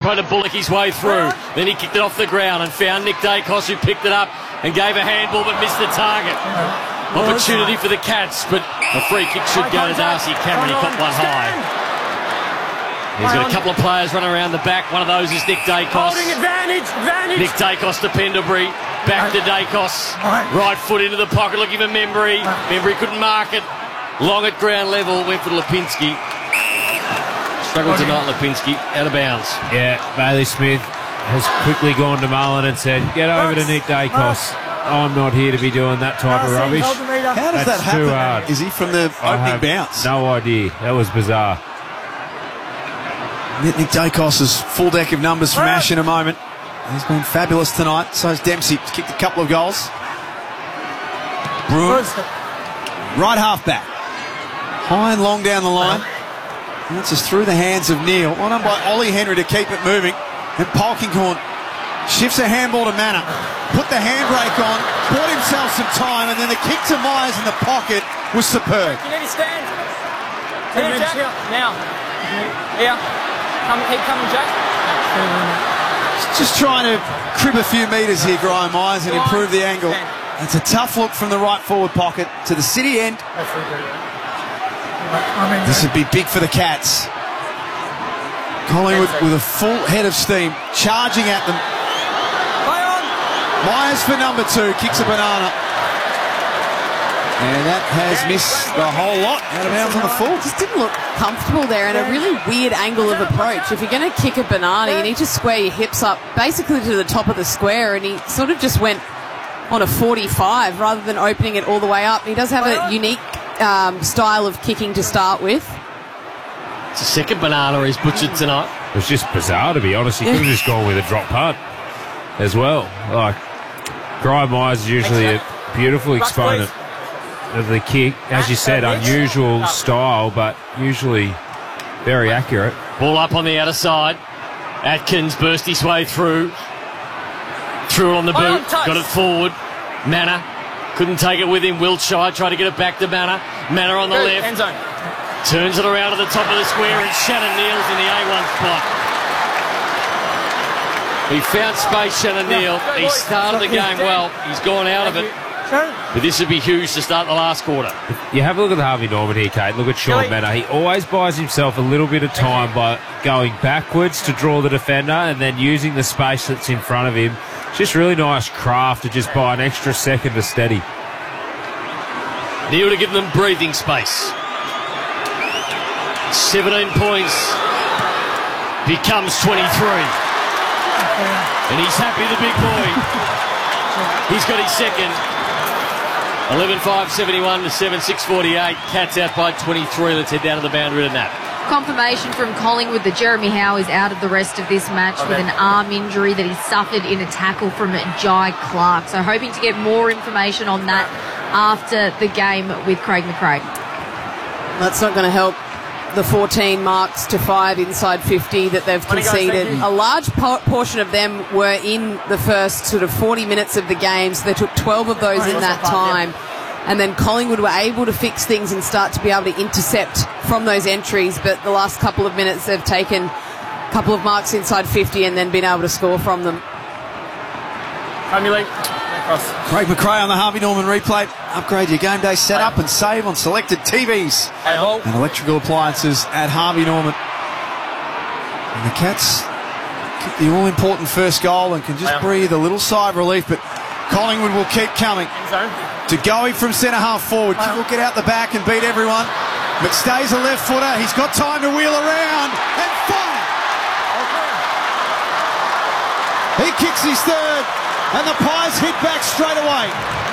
tried to bullock his way through. Then he kicked it off the ground and found Nick Dacos, who picked it up and gave a handball but missed the target. Opportunity for the Cats, but a free kick should go to Darcy Cameron. He got one high. He's got a couple of players running around the back. One of those is Nick Dacos. Advantage. Nick Dacos to Pendlebury. Back to Dacos. Right foot into the pocket looking for Membry. Membry couldn't mark it. Long at ground level. Went for Lipinski. Struggled tonight, Lipinski. Out of bounds. Yeah, Bailey Smith has quickly gone to Mullen and said, get over to Nick Dacos. I'm not here to be doing that type of rubbish. How does that happen? Too hard. Is he from the opening bounce? No idea. That was bizarre. Nick Dacos' full deck of numbers from Ash in a moment. He's been fabulous tonight. So has Dempsey. He's kicked a couple of goals. Bruin, right half back. High and long down the line. And that's just through the hands of Neil. Well done by Ollie Henry to keep it moving. And Polkinghorne shifts a handball to Manor. Put the handbrake on. Bought himself some time. And then the kick to Myers in the pocket was superb. You need to stand. Stand, Jack. Now. Here. Keep coming, Jack. Just trying to crib a few metres here, Graham Myers, and improve the angle. It's a tough look from the right forward pocket to the City end. This would be big for the Cats. Collingwood with a full head of steam, charging at them. Myers for number 2, kicks a banana. And that has missed the whole lot. Out of bounds on the full. Just didn't look comfortable there, and a really weird angle of approach. If you're going to kick a banana, you need to square your hips up basically to the top of the square, and he sort of just went on a 45 rather than opening it all the way up. He does have a unique style of kicking to start with. It's the second banana he's butchered tonight. It was just bizarre, to be honest. He could have just gone with a drop punt as well. Like, Graham Myers is usually a beautiful exponent of the kick. As you said, unusual style, but usually very accurate. Ball up on the outer side. Atkins burst his way through. Threw it on the boot. Got it forward. Manor couldn't take it with him. Wiltshire tried to get it back to Manor. Manor on the left. End zone. Turns it around to the top of the square, and Shannon Neal's in the A1 spot. He found space, Shannon Neal. He started the game well. He's gone out of it. But this would be huge to start the last quarter. You have a look at Harvey Norman here, Kate. Look at Sean Manor. He always buys himself a little bit of time by going backwards to draw the defender and then using the space that's in front of him. It's just really nice craft to just buy an extra second to steady. Neal to give them breathing space. 17 points becomes 23. And he's happy, the big boy. He's got his second. 11-5-71 to 7-6-48. Cats out by 23. Let's head down to the boundary to Nat. Confirmation from Collingwood that Jeremy Howe is out of the rest of this match with an arm injury that he suffered in a tackle from Jai Clark. So hoping to get more information on that after the game with Craig McRae. That's not going to help the 14 marks to 5 inside 50 that they've conceded. A large portion of them were in the first sort of 40 minutes of the game, so they took 12 of those in that time. And then Collingwood were able to fix things and start to be able to intercept from those entries, but the last couple of minutes they've taken a couple of marks inside 50 and then been able to score from them. Craig McRae on the Harvey Norman replay. Upgrade your game day setup and save on selected TVs and electrical appliances at Harvey Norman. And the Cats kick the all-important first goal and can just breathe a little sigh of relief, but Collingwood will keep coming. To Goey from centre half forward. Will get out the back and beat everyone. McStay's a left footer. He's got time to wheel around and fire. He kicks his third. And the Pies hit back straight away.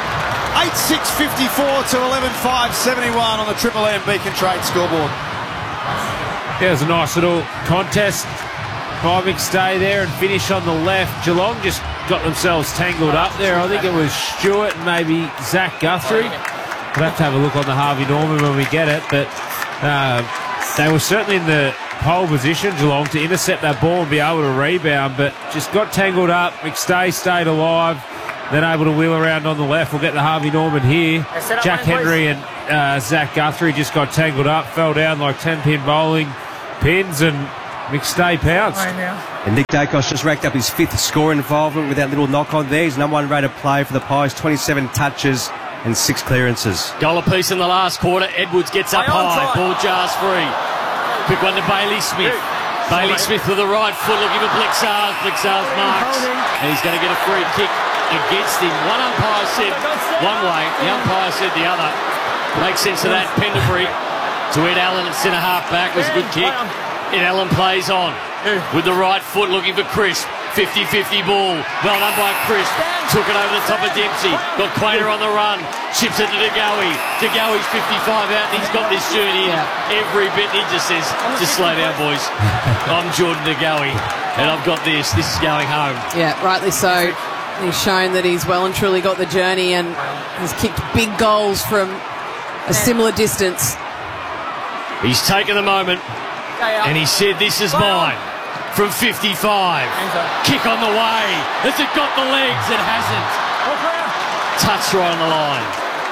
8-6-54 to 11-5-71 on the Triple M Beacon Trade scoreboard. Yeah, it was a nice little contest by McStay there and finish on the left. Geelong just got themselves tangled up there. I think it was Stewart and maybe Zach Guthrie. We'll have to have a look on the Harvey Norman when we get it, but they were certainly in the pole position, Geelong, to intercept that ball and be able to rebound, but just got tangled up. McStay stayed alive, then able to wheel around on the left. We'll get the Harvey Norman here. Jack Henry and Zach Guthrie just got tangled up, fell down like 10-pin bowling pins, and McStay pounced. And Nick Dacos just racked up his 5th score involvement with that little knock-on there. He's number 1 rated player for the Pies, 27 touches and 6 clearances. Goal apiece in the last quarter. Edwards gets up high. Ball jars free. Quick one to Bailey Smith. Bailey Smith with the right foot looking for Blixars. Blixars marks. And he's going to get a free kick against him. One umpire said one way, the umpire said the other. Makes sense of that. Pendlebury to Ed Allen at centre half back was a good kick. Ed Allen plays on with the right foot looking for Crisp. 50-50 ball. Well done by Crisp. Took it over the top of Dempsey. Got Quainer on the run. Chips it to DeGoey. DeGoey's 55 out and he's got this journey in every bit. He just says, just slow down, boys. I'm Jordan DeGoey and I've got this. This is going home. Yeah, rightly so. He's shown that he's well and truly got the journey and has kicked big goals from a similar distance. He's taken the moment and he said, this is mine. From 55. Kick on the way. Has it got the legs? It hasn't. Touch right on the line.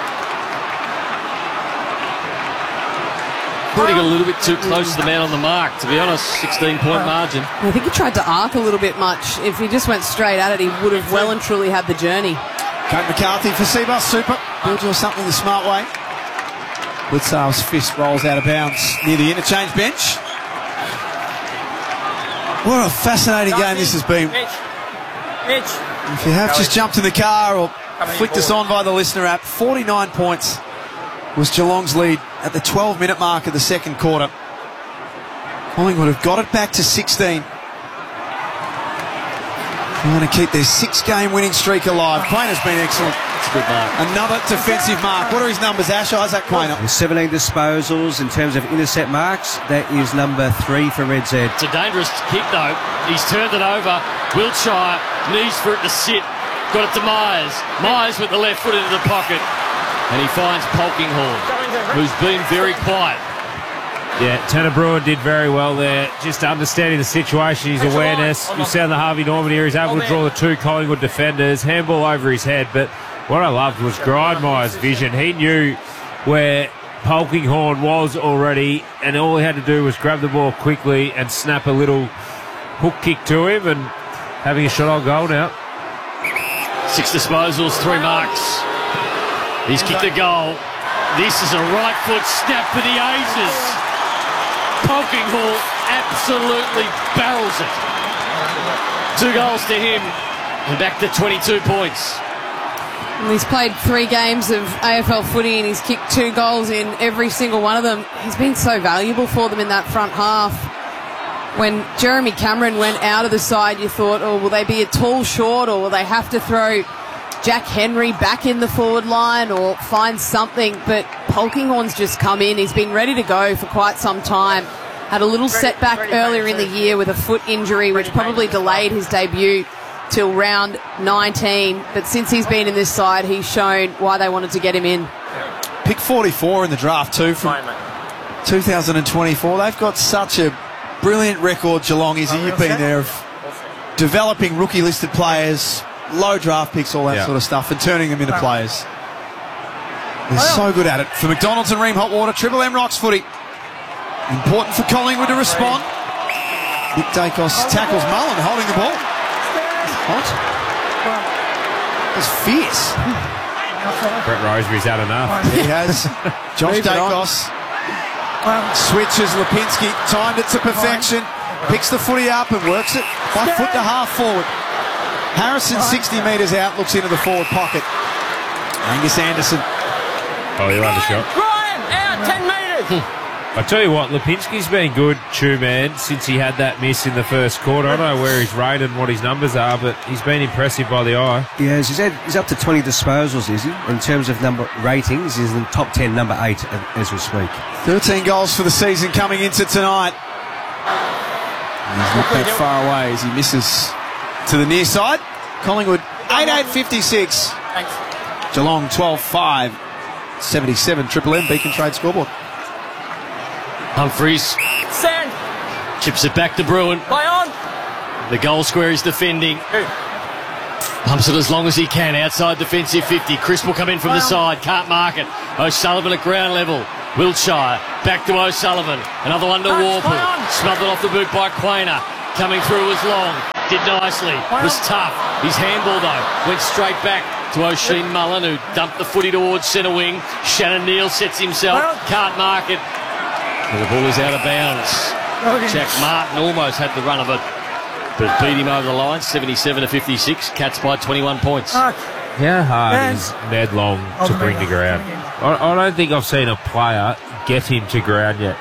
Thought he got a little bit too close to the man on the mark, to be honest. 16-point margin. I think he tried to arc a little bit much. If he just went straight at it, he would have well and truly had the journey. Cope McCarthy for Seabus Super. Built to something the smart way. Blitzar's fist rolls out of bounds near the interchange bench. What a fascinating game this has been. If you have just jumped in the car or flicked us on by the listener app, 49 points was Geelong's lead at the 12-minute mark of the second quarter. Collingwood have got it back to 16. They want to keep their 6-game winning streak alive. Quainer's been excellent. That's a good mark. Another defensive mark. What are his numbers, Ash? Isaac Quainer. 17 disposals in terms of intercept marks. That is number 3 for Red Z. It's a dangerous kick, though. He's turned it over. Wiltshire needs for it to sit. Got it to Myers. Myers with the left foot into the pocket. And he finds Polkinghorne, who's been very quiet. Yeah, Tanner Bruin did very well there. Just understanding the situation, his awareness. You sound the Harvey Norman here. He's able to draw the 2 Collingwood defenders. Handball over his head. But what I loved was Grindmire's vision. He knew where Polkinghorne was already, and all he had to do was grab the ball quickly and snap a little hook kick to him, and having a shot on goal now. 6 disposals, 3 marks. He's kicked a goal. This is a right foot snap for the Aces. Polkinghorne absolutely barrels it. 2 goals to him and back to 22 points. And he's played 3 games of AFL footy and he's kicked 2 goals in every single one of them. He's been so valuable for them in that front half. When Jeremy Cameron went out of the side, you thought, oh, will they be a tall short, or will they have to throw Jack Henry back in the forward line or find something? But Polkinghorne's just come in. He's been ready to go for quite some time. Had a little setback earlier in the year with a foot injury, which probably delayed his debut till round 19. But since he's been in this side, he's shown why they wanted to get him in. Pick 44 in the draft too from 2024. They've got such a brilliant record, Geelong, Izzy. You've been there, of developing rookie-listed players, low draft picks, all that sort of stuff, and turning them into players. They're so good at it. For McDonald's and Ream Hot Water, Triple M Rocks footy. Important for Collingwood to respond. Nick Dacos tackles Mullen, holding the ball. Hot. It's fierce. Brett Roseberry's had enough. He has. Josh Dacos switches. Lipinski timed it to perfection. Picks the footy up and works it by foot to half forward. Harrison 60 metres out, looks into the forward pocket. Angus Anderson. Oh, he'll have a shot. Ryan, out 10 metres. I tell you what, Lipinski's been good, man, since he had that miss in the first quarter. I don't know where he's rated and what his numbers are, but he's been impressive by the eye. Yeah, he's up to 20 disposals, is he? In terms of number ratings, he's in the top 10, number 8 as we speak. 13 goals for the season coming into tonight. He's not that far away as he misses to the near side. Collingwood 8-8-56. Thanks. Geelong 12-5. 77 Triple M Beacon Trade scoreboard. Humphreys Send. chips it back to Bruin. Play on. The goal square is defending. Pumps it as long as he can outside defensive 50. Crisp will come in from the side. Can't mark it. O'Sullivan at ground level. Wiltshire Back to O'Sullivan. Another one to Warple. Smothered off the boot by Quainer. Coming through was Long. Did nicely. Was tough. His handball, though, went straight back to O'Sheen Mullen, who dumped the footy towards centre wing. Shannon Neal sets himself. Can't mark it. And the ball is out of bounds. Jack Martin almost had the run of it, but beat him over the line, 77-56. Cats by 21 points. How hard is Ned Long to bring to ground? I don't think I've seen a player get him to ground yet.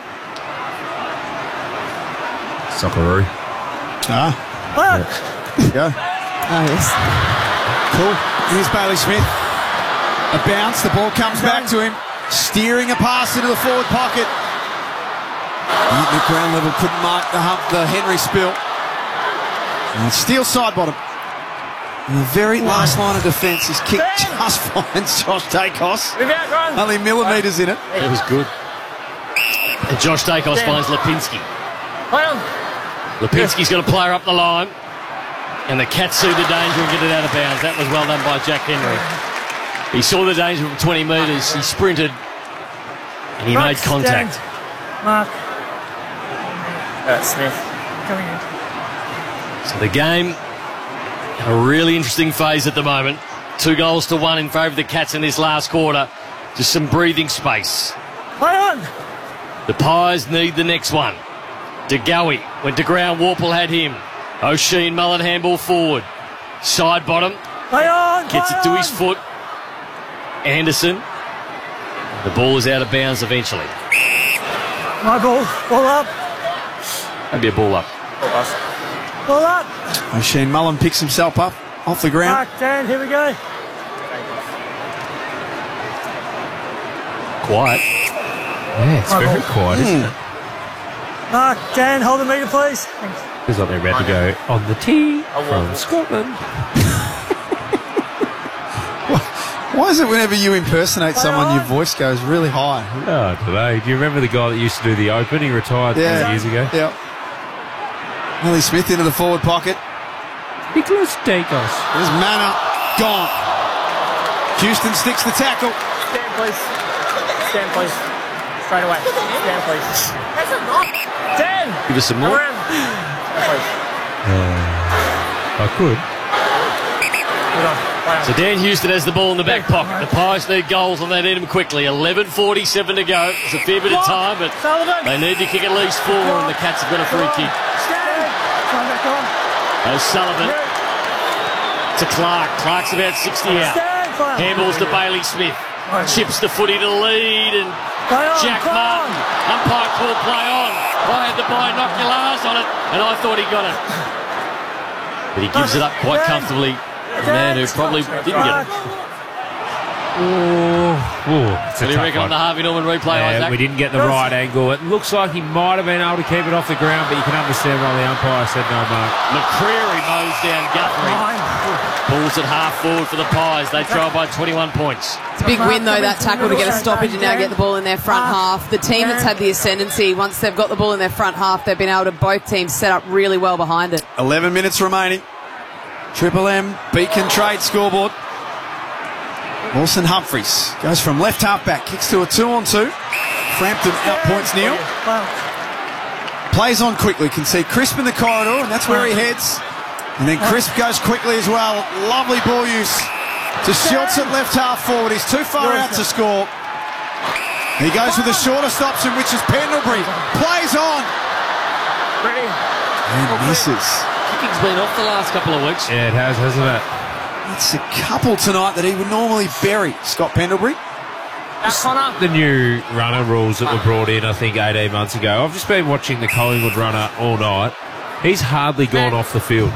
Socceroo. There you go. Oh, yes. Cool. Here's Bailey Smith. A bounce. The ball comes back to him. Steering a pass into the forward pocket. Newton at ground level couldn't mark the Henry spill. And Steele side bottom. And the very last line of defence is kicked just finds Josh Dacos. Only millimetres in it. It was good. And Josh Dacos finds Lipinski. Lipinski's got a player up the line. And the Cats see the danger and get it out of bounds. That was well done by Jack Henry. He saw the danger from 20 metres. He sprinted. And he made contact. Mark. Smith. Coming in. So the game in a really interesting phase at the moment. 2-1 in favour of the Cats in this last quarter. Just some breathing space. Play on. The Pies need the next one. DeGoey went to ground. Warple had him. O'Sheen Mullen handball forward. Side bottom. Play on. Gets it to his foot. Anderson. The ball is out of bounds eventually. My ball. Ball up. Maybe a ball up. Ball up. O'Sheen Mullen picks himself up off the ground. Mark, Dan, here we go. Quiet. Yeah, it's very quiet, isn't it? Mark, Dan, hold the meter, please. Thanks. Feels like they're about to go on the tee from Scotland. Why is it whenever you impersonate someone, your voice goes really high? Oh, today. Do you remember the guy that used to do the Open? He retired 3 years ago. Yeah. Ellie Smith into the forward pocket. Nicholas Dacos. There's Manor. Gone. Houston sticks the tackle. Stand, please. Stand, please. Straight away. Stand, please. That's a knock. Dan! Give us some more. Around. Stand, please. I could. Good on. So Dan Houston has the ball in the back pocket. The Pies need goals and they need them quickly. 11:47 to go. It's a fair bit of time, but they need to kick at least 4 and the Cats have got a free kick. O'Sullivan to Clark. Clark's about 60 out. Handballs to Bailey Smith. Chips the footy to lead and Jack Martin. Umpire called play on. I had the binoculars on it and I thought he got it. But he gives it up quite comfortably. A man who probably didn't get it. What do you reckon on the Harvey Norman replay, Isaac? We didn't get the right angle. It looks like he might have been able to keep it off the ground, but you can understand why the umpire said no mark. McCreary mows down Guthrie. Balls at half forward for the Pies. They trail by 21 points. It's a big win, though, that tackle to get a stoppage and now get the ball in their front half. The team that's had the ascendancy, once they've got the ball in their front half, they've been able to both teams set up really well behind it. 11 minutes remaining. Triple M, Beacon Trade scoreboard. Wilson Humphries goes from left half back, kicks to a 2-on-2. Frampton outpoints Neil. Plays on quickly, can see Crisp in the corridor, and that's where he heads. And then Crisp goes quickly as well. Lovely ball use to Schultz at left half forward. He's too far out to score. He goes with the shortest option, which is Pendlebury. Plays on. And misses. Kicking's been off the last couple of weeks. Yeah, it has, hasn't it? It's a couple tonight that he would normally bury, Scott Pendlebury. The new runner rules that were brought in, I think, 18 months ago. I've just been watching the Collingwood runner all night. He's hardly gone off the field.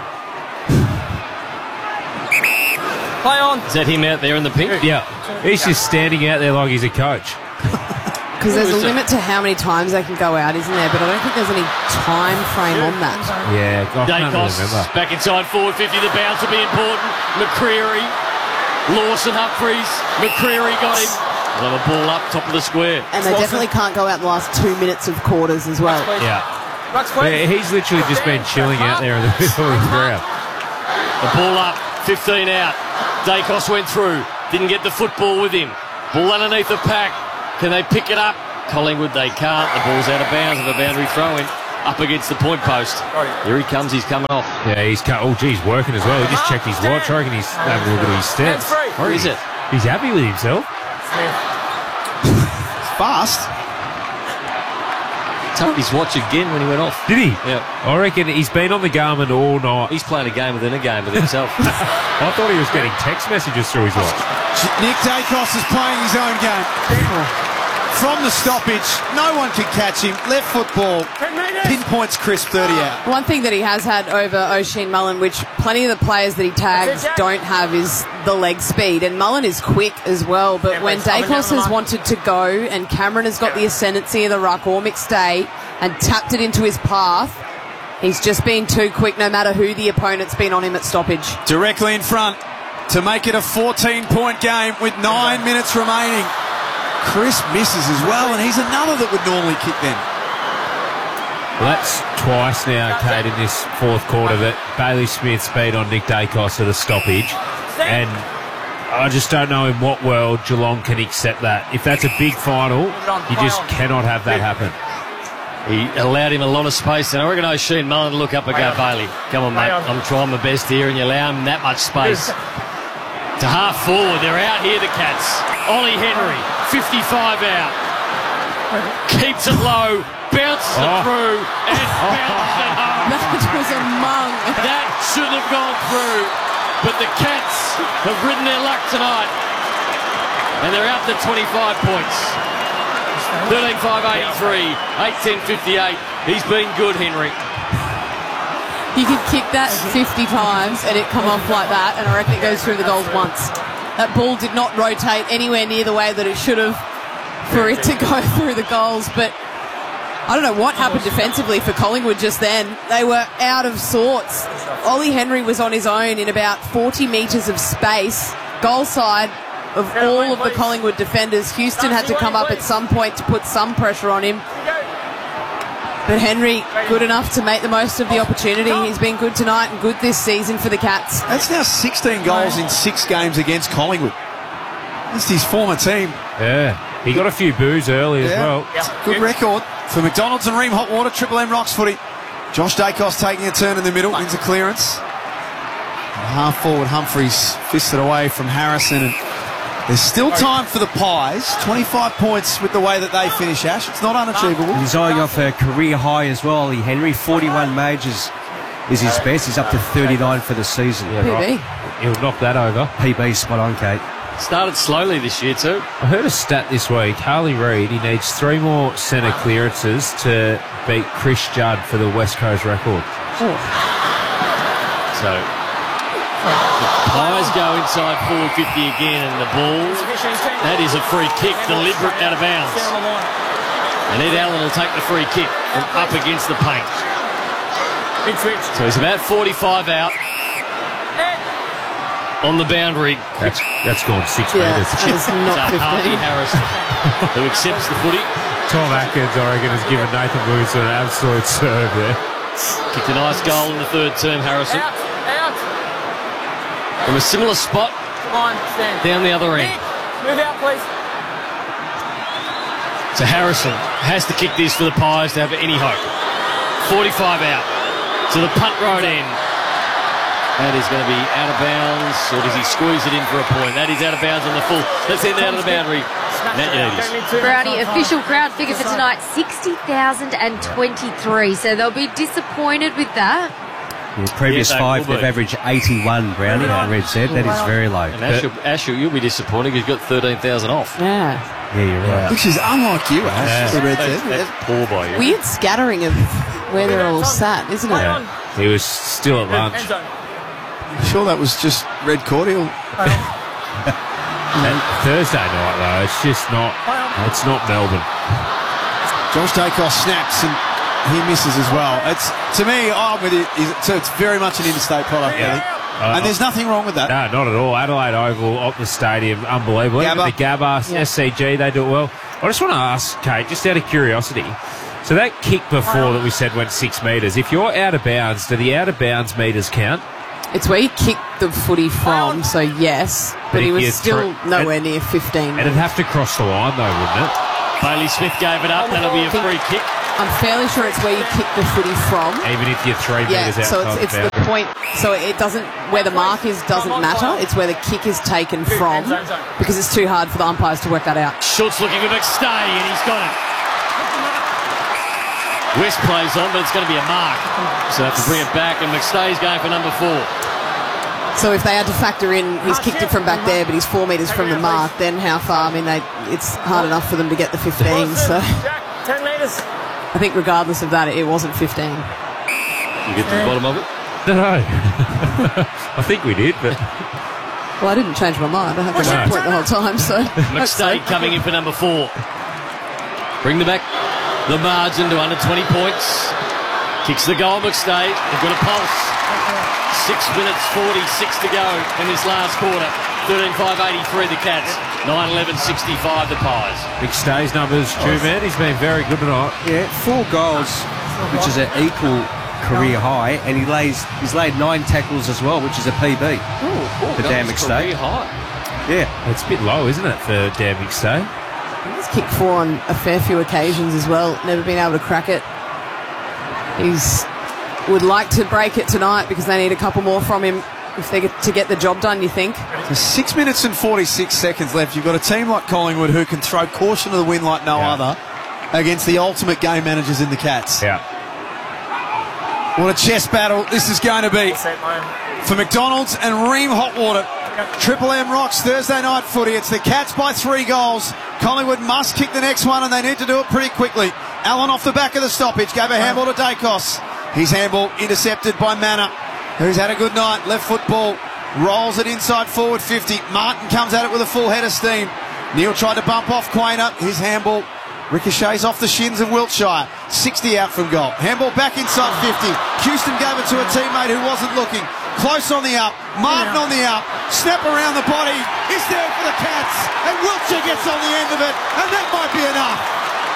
Play on. Is that him out there in the pink? Yeah. He's just standing out there like he's a coach. Because there's a limit to how many times they can go out, isn't there? But I don't think there's any time frame on that. Yeah, I can't Dacos remember. back inside forward 50. The bounce will be important. McCreary, Lawson Humphries. McCreary got him. They'll have a ball up top of the square. And they definitely can't go out the last 2 minutes of quarters as well. Yeah. He's literally just been chilling out there in the middle of the ground. The ball up, 15 out. Dacos went through, didn't get the football with him. Ball underneath the pack. Can they pick it up? Collingwood, they can't. The ball's out of bounds of a boundary throw-in up against the point post. Here he comes. He's coming off. Yeah, he's working as well. He just checked his watch. I reckon he's having a look at his steps. Where is it? He's happy with himself. It's fast. Took his watch again when he went off. Did he? Yeah. I reckon he's been on the Garmin all night. He's playing a game within a game with himself. I thought he was getting text messages through his watch. Nick Dacos is playing his own game. From the stoppage, no one can catch him. Left foot ball, pinpoints crisp 30 out. One thing that he has had over Oisin Mullen, which plenty of the players that he tags don't have, is the leg speed. And Mullen is quick as well. But when Dacos has wanted to go and Cameron has got the ascendancy of the ruck or McStay and tapped it into his path, he's just been too quick no matter who the opponent's been on him at stoppage. Directly in front to make it a 14-point game with 9 minutes remaining. Chris misses as well, and he's another that would normally kick them. Well, that's twice now, Kate, in this fourth quarter that Bailey Smith's been on Nick Dacos at a stoppage. And I just don't know in what world Geelong can accept that. If that's a big final, you just cannot have that happen. He allowed him a lot of space, and I reckon Oisin Mullen look up and go, Bailey, come on, mate, I'm trying my best here, and you allow him that much space. To half forward, they're out here, the Cats. Ollie Henry, 55 out. Keeps it low, bounces it through, and bounces it home. That was a mung. That shouldn't have gone through, but the Cats have ridden their luck tonight, and they're out to 25 points. 13-5-83, 8-10-58. He's been good, Henry. You could kick that 50 times and it come off like that, and I reckon it goes through the goals once. That ball did not rotate anywhere near the way that it should have for it to go through the goals, but I don't know what happened defensively for Collingwood just then. They were out of sorts. Ollie Henry was on his own in about 40 metres of space, goal side of all of the Collingwood defenders. Houston had to come up at some point to put some pressure on him. But Henry, good enough to make the most of the opportunity. He's been good tonight and good this season for the Cats. That's now 16 goals in 6 games against Collingwood. That's his former team. Yeah, he got a few boos early as well. Good record for McDonald's and Ream Hot Water, Triple M Rocks footy. Josh Dacos taking a turn in the middle, into clearance. And half forward, Humphreys fisted away from Harrison, and there's still time for the Pies. 25 points with the way that they finish, Ash. It's not unachievable. He's eyeing off a career high as well. Ollie Henry, 41 majors is his best. He's up to 39 for the season. Yeah, right. He'll knock that over. PB spot on, Kate. Started slowly this year too. I heard a stat this week. Harley Reid, he needs 3 more centre clearances to beat Chris Judd for the West Coast record. So the Pies go inside forward 50 again, and the ball, that is a free kick, deliberate out of bounds. And Ed Allen will take the free kick from up against the paint. So he's about 45 out on the boundary. That's gone 6 metres. That's not 15. Harvey Harrison, who accepts the footy. Tom Atkins, I reckon, has given Nathan Wilson an absolute serve there. Kicked a nice goal in the third term, Harrison. From a similar spot down the other end. Move out, please. So Harrison has to kick this for the Pies to have any hope. 45 out to the punt road end. That is going to be out of bounds, or does he squeeze it in for a point? That is out of bounds on the full. Let's end out of the boundary. Brownie, official crowd figure for tonight, 60,023. So they'll be disappointed with that. The previous 5, they've averaged 81, Brownie, Red said. That is very low. And Asher, you'll be disappointed because you've got 13,000 off. Yeah. Yeah, you're right. Which is unlike you, Ash. The Red said. That's poor by you. Weird scattering of where they're all sat, isn't it? Yeah. He was still at lunch. I'm sure that was just red cordial. And Thursday night, though, it's just not. It's not Melbourne. Josh Dacos snaps and he misses as well. It's, to me, I'm with it. So it's very much an interstate product, I think. And there's nothing wrong with that. No, not at all. Adelaide Oval, Optus Stadium, unbelievable. Even the Gabba, SCG, they do it well. I just want to ask, Kate, just out of curiosity, so that kick before that we said went 6 metres, if you're out of bounds, do the out of bounds metres count? It's where he kicked the footy from, so yes, but he was still nowhere near 15. It'd have to cross the line, though, wouldn't it? Bailey Smith gave it up. That'll be a free kick. I'm fairly sure it's where you kick the footy from. Even if you're 3 metres Yeah, so outside it's the point. So it doesn't, where the mark is doesn't matter. It's where the kick is taken from, because it's too hard for the umpires to work that out. Schultz looking for McStay, and he's got it. West plays on, but it's going to be a mark. So they have to bring it back, and McStay's going for number 4. So if they had to factor in, he's kicked it from back there, but he's 4 metres from the mark, then how far? I mean, it's hard enough for them to get the 15, so 10 metres. I think regardless of that, it wasn't 15. You get to the bottom of it? No. I think we did, but... Well, I didn't change my mind. I have the right point the whole time, so... McStay coming in for number 4. Bring them back the margin to under 20 points. Kicks the goal, McStay. They've got a pulse. 6 minutes 46 to go in this last quarter. 13-5-83 the Cats. 9-11-65 the Pies. McStay's numbers, Drew, man. He's been very good tonight. Yeah, 4 goals, which is an equal career high, and he's laid 9 tackles as well, which is a PB for Dan McStay. Yeah, It's a bit low, isn't it, for Dan McStay? He's kicked 4 on a fair few occasions as well. Never been able to crack it. He's would like to break it tonight because they need a couple more from him if they get to get the job done, you think? So 6 minutes and 46 seconds left. You've got a team like Collingwood who can throw caution to the wind like no other against the ultimate game managers in the Cats. Yeah. What a chess battle this is going to be for McDonald's and Ream Hotwater. Triple M rocks Thursday night footy. It's the Cats by 3 goals. Collingwood must kick the next one, and they need to do it pretty quickly. Allen off the back of the stoppage gave a handball to Dacos. His handball intercepted by Manor, who's had a good night. Left foot ball, rolls it inside forward 50. Martin comes at it with a full head of steam. Neil tried to bump off Quainer. His handball ricochets off the shins of Wiltshire. 60 out from goal. Handball back inside 50. Houston gave it to a teammate who wasn't looking. Close on the up. Martin on the up. Snap around the body. Is there for the Cats. And Wiltshire gets on the end of it. And that might be enough.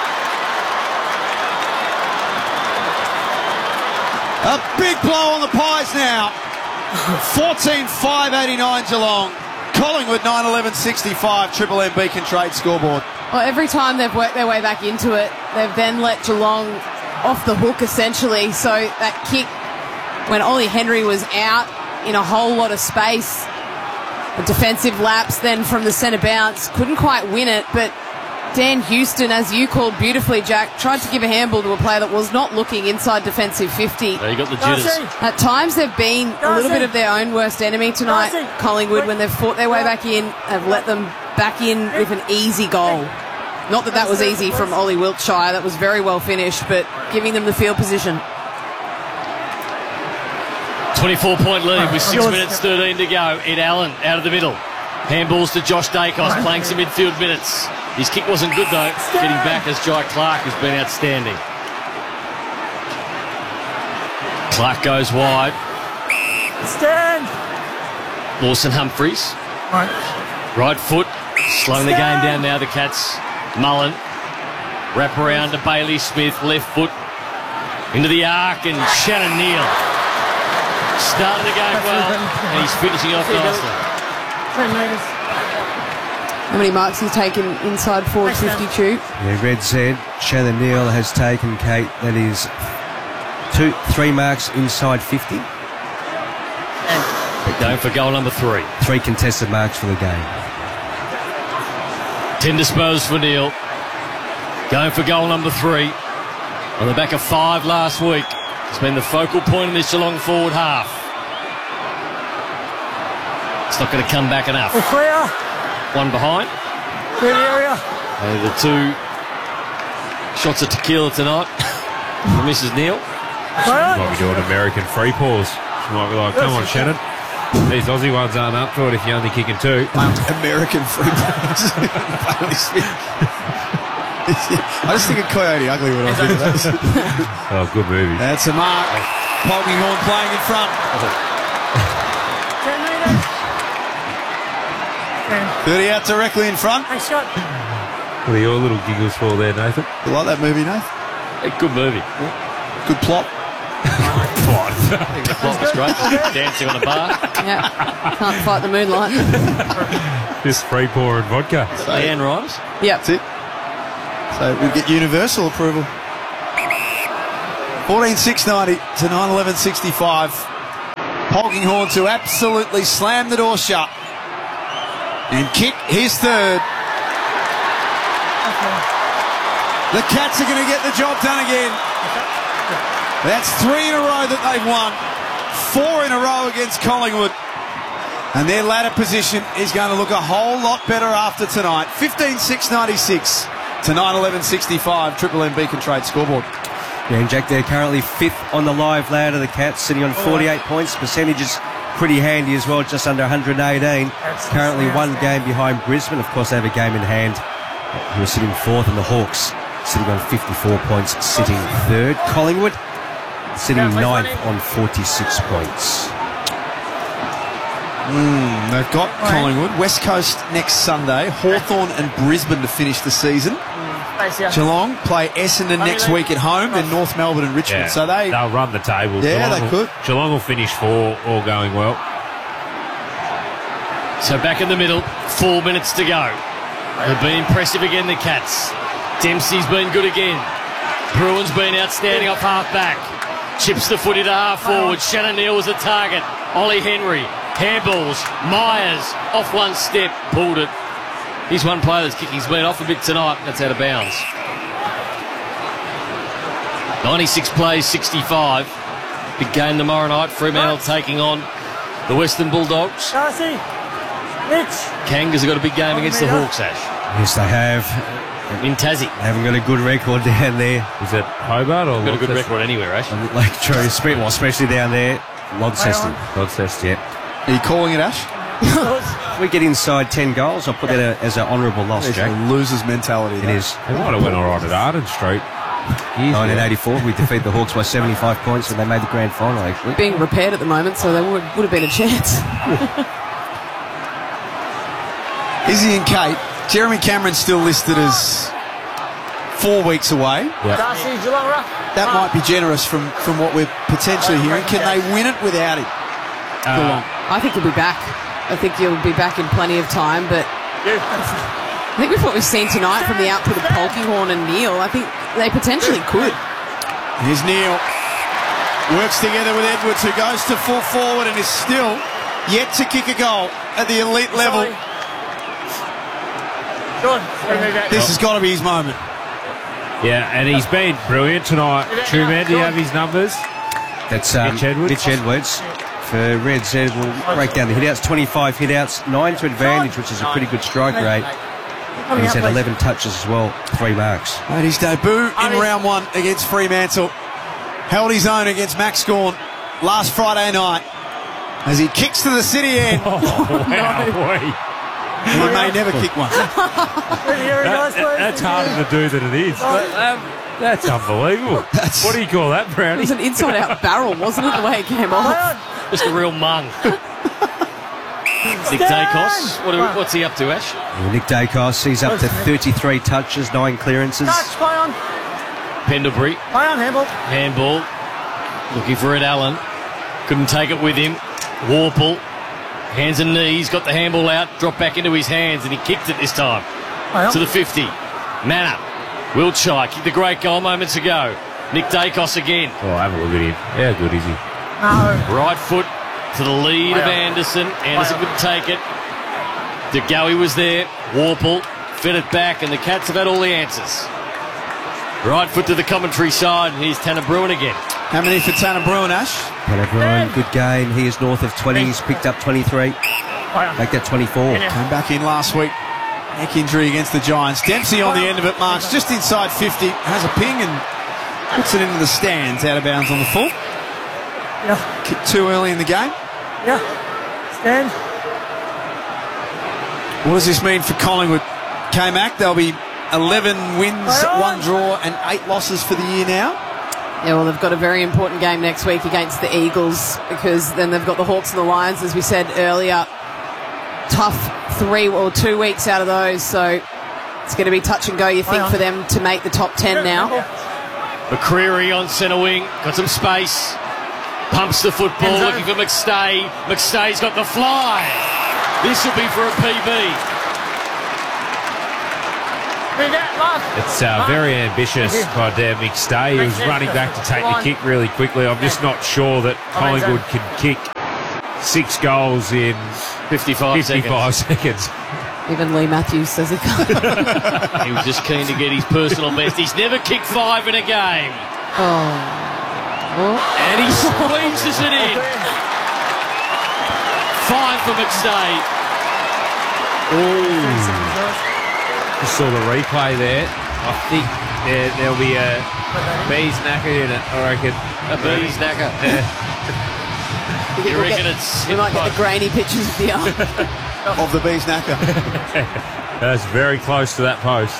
A big blow on the Pies now. 14-5-89 Geelong. Collingwood 9-11-65. Triple M Beacon Trade scoreboard. Well, every time they've worked their way back into it, they've then let Geelong off the hook, essentially. So that kick, when Ollie Henry was out in a whole lot of space, a defensive lapse then from the centre bounce, couldn't quite win it, but Dan Houston, as you called beautifully, Jack, tried to give a handball to a player that was not looking inside defensive 50. There you got the jitters. At times they've been a little bit of their own worst enemy tonight, Collingwood, when they've fought their way back in, have let them back in with an easy goal. Not that that was easy from Ollie Wiltshire, that was very well finished, but giving them the field position. 24-point lead with 6 minutes 13 to go. Ed Allen out of the middle. Handballs to Josh Dacos, playing some midfield minutes. His kick wasn't good though. Getting back as Jai Clark has been outstanding. Clark goes wide. Stand. Lawson Humphries. Right foot. Slowing the game down now, the Cats. Mullen. Wrap around to Bailey Smith. Left foot. Into the arc, and Shannon Neal. Started the game well, and he's finishing off nicely. 10 metres. How many marks he's taken inside forward 50, Chew? Yeah, Red said Shannon Neal has taken, Kate, that is 3 marks inside 50. Going for goal number 3. 3 contested marks for the game. 10 disposed for Neal. Going for goal number 3. On the back of 5 last week. It's been the focal point in this Geelong forward half. It's not going to come back enough. Clear. One behind. Clear the area. And the 2 shots of tequila tonight for Mrs. Neal. Might be doing American free pause. She might be like, come on, Shannon. These Aussie ones aren't up to it if you're only kicking 2. American free throws. I just think of Coyote Ugly when I think of that. Oh, good movie. That's a mark. Polkinghorn playing in front. 10 metres. 30 out directly in front. Nice shot. What are your little giggles for there, Nathan? You like that movie, Nath? A good movie. Good plot. The plot was great. Dancing on a bar. Yeah, can't fight the moonlight. Just free pour and vodka. Leanne Rhymes. Yep. That's it. So we get universal approval. 14,690 to 911.65. Polkinghorne to absolutely slam the door shut and kick his third. The Cats are going to get the job done again. That's 3 in a row that they've won. 4 in a row against Collingwood. And their ladder position is going to look a whole lot better after tonight. 15,696 to 911.65. Triple M Beacon Trade scoreboard. Yeah, and Jack, they're currently 5th on the live ladder, the Cats, sitting on 48 points. Percentage is pretty handy as well, just under 118. Currently 1 game behind Brisbane. Of course, they have a game in hand. Who are sitting 4th, and the Hawks sitting on 54 points, sitting 3rd. Collingwood sitting 9th on 46 points. They've got Collingwood, West Coast next Sunday, Hawthorn and Brisbane to finish the season. Geelong play Essendon next week at home, then North Melbourne and Richmond. Yeah, So they'll run the table. Yeah, they could. Geelong will finish 4, all going well. So back in the middle, 4 minutes to go. They've been impressive again, the Cats. Dempsey's been good again. Bruin's been outstanding off half-back. Chips the footy to half-forward. Shannon Neal was the target. Ollie Henry. Handballs. Myers off one step. Pulled it. He's one player that's kicking. He's been off a bit tonight. That's out of bounds. 96 plays, 65. Big game tomorrow night. Fremantle taking on the Western Bulldogs. Darcy, Mitch. Kangas have got a big game against the Hawks, Ash. Yes, they have. In Tassie. They haven't got a good record down there. Is it Hobart or Got a good record anywhere, Ash. Like true, especially down there. Launceston. Yeah. Are you calling it, Ash? If we get inside 10 goals, I'll put that as an honourable loss, It's Jack. a loser's mentality. It that. is. They might have went all right at Arden Street. 1984, we defeat the Hawks by 75 points and they made the grand final, actually. Being repaired at the moment, so there would have been a chance. Izzy and Kate, Jeremy Cameron's still listed as 4 weeks away. Darcy, Geelong Rock. That might be generous from what we're potentially hearing. Can they win it without him? I think he'll be back. I think he'll be back in plenty of time, but I think with what we've seen tonight from the output of Polkinghorne and Neal, I think they potentially could. Here's Neal. Works together with Edwards, who goes to full forward and is still yet to kick a goal at the elite level. This has got to be his moment. Yeah, and he's been brilliant tonight. Truman, do you have his numbers? That's Mitch Edwards. Mitch Edwards. For Red Z, we'll break down the hitouts. 25 hitouts, 9 to advantage, which is a pretty good strike rate. And he's had 11 touches as well, 3 marks. Made his debut in round 1 against Fremantle. Held his own against Max Gawn last Friday night as he kicks to the city end. He may never kick one. That's harder to do than it is. That's unbelievable. What do you call that, It Brownie? was an inside-out barrel, wasn't it, the way it came off? Just a real mung. Nick Dacos. What's he up to, Ash? Well, Nick Dacos, he's up to 33 touches, 9 clearances. Play on. Pendlebury. Play on, handball. Handball. Looking for Ed Allen. Couldn't take it with him. Warple. Hands and knees. Got the handball out. Dropped back into his hands, and he kicked it this time. To the 50. Manna. Wiltshire kicked the great goal moments ago. Nick Dacos again. Oh, have a look at him. How good is he? Right foot to the lead of Anderson. Anderson couldn't take it. DeGoey was there. Warple fed it back, and the Cats have had all the answers. Right foot to the commentary side, and here's Tanner Bruin again. How many for Tanner Bruin, Ash? Tanner Bruin, good game. He is north of 20. He's picked up 23. Make that 24. Came back in last week. Neck injury against the Giants. Dempsey on the end of it, marks just inside 50. Has a ping and puts it into the stands, out of bounds on the full. Kicked too early in the game. Stand. What does this mean for Collingwood? K-Mac, they'll be 11 wins, 1 draw and 8 losses for the year now. Yeah, well, they've got a very important game next week against the Eagles, because then they've got the Hawks and the Lions, as we said earlier. Tough 3 or 2 weeks out of those, so it's going to be touch and go, you think, for them to make the top 10 now. McCreary on centre wing, got some space, pumps the football, looking for McStay. McStay's got the fly. This will be for a PB. It's very ambitious by Dan McStay. He was running back to take the kick really quickly. I'm just not sure that Collingwood can kick 6 goals in 55 seconds. Even Lee Matthews says he can't. He was just keen to get his personal best. He's never kicked 5 in a game. And he squeezes it in. 5 for McStay. Just saw the replay there. I think there'll be a bee's knacker in it, I reckon. A bee's knacker. You reckon we might get the grainy pictures of the arm. Of the bee's knacker. That's very close to that post.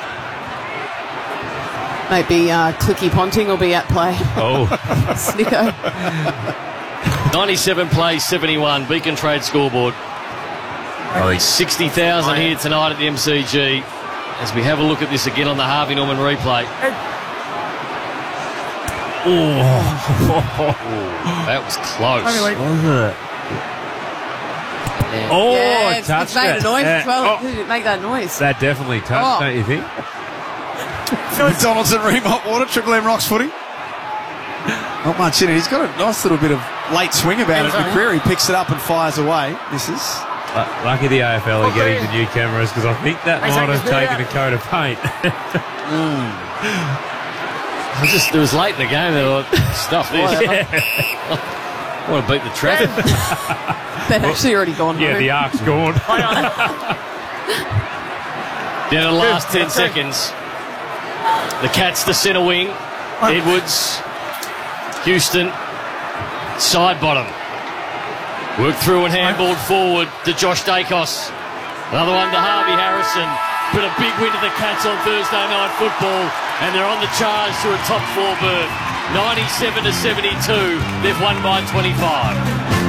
Maybe Clicky Ponting will be at play. Oh. Snicko. 97 plays, 71. Beacon Trade scoreboard. 60,000 here tonight at the MCG. As we have a look at this again on the Harvey Norman replay. That was close. Wasn't it? Yeah. Oh, Yeah, it it's touched made it. a noise as well. Oh, Who did make that noise? that definitely touched, don't you think? McDonald's and Remote Water, Triple M Rocks footy. Not much in it. He's got a nice little bit of late swing about it. McCreary picks it up and fires away. Misses. Lucky the AFL are getting the new cameras because I think that might have taken a coat of paint. It was late in the game. They were like, stuff this. I want to beat the traffic. They'd actually already gone Yeah, home. the ark's gone. Down to the last 10 seconds. The Cats, the centre wing. Edwards. Houston. Side bottom. Worked through and handballed forward to Josh Dacos. Another one to Harvey Harrison. But a big win to the Cats on Thursday Night Football. And they're on the charge to a top 4 berth. 97-72. They've won by 25.